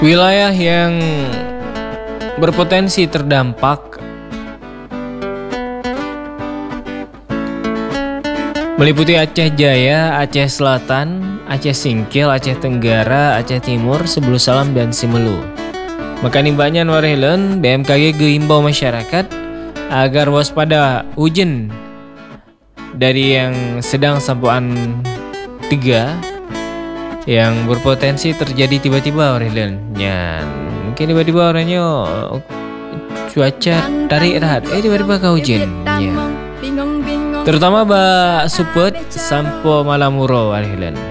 Wilayah yang berpotensi terdampak meliputi Aceh Jaya, Aceh Selatan, Aceh Singkil, Aceh Tenggara, Aceh Timur, Sebelu Salam, dan Simelu. Maka nimbaknya warehleun BMKG himbau masyarakat agar waspada hujan dari yang sedang sampuan 3 yang berpotensi terjadi tiba-tiba warehleun. Mungkin tiba-tiba orangnya cuaca tarik rahat, tiba-tiba kau hujan. Terutama ba supet sampo malamuro warehleun.